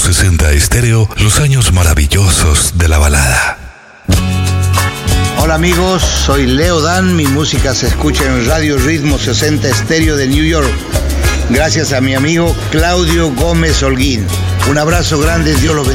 60 Estéreo, los años maravillosos de la balada. Hola amigos, soy Leo Dan, mi música se escucha en Radio Ritmo 60 Estéreo de New York, gracias a mi amigo Claudio Gómez Holguín. Un abrazo grande, Dios los bendiga.